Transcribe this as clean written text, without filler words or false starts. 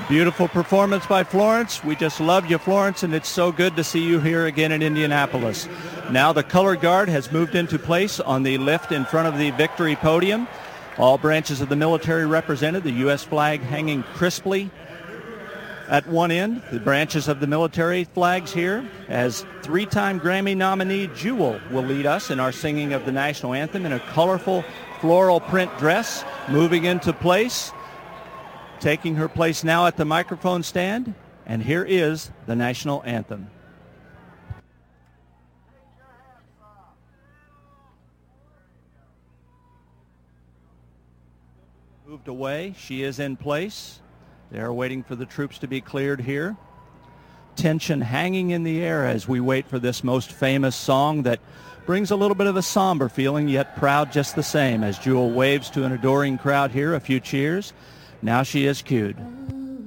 Beautiful performance by Florence. We just love you, Florence, and it's so good to see you here again in Indianapolis. Now the color guard has moved into place on the lift in front of the victory podium. All branches of the military represented, the U.S. flag hanging crisply at one end. The branches of the military flags here, as three-time Grammy nominee Jewel will lead us in our singing of the national anthem in a colorful floral print dress, moving into place. Taking her place now at the microphone stand, and here is the national anthem. Moved away. She is in place. They're waiting for the troops to be cleared here. Tension hanging in the air as we wait for this most famous song that brings a little bit of a somber feeling, yet proud just the same, as Jewel waves to an adoring crowd here. A few cheers. Now she is cued.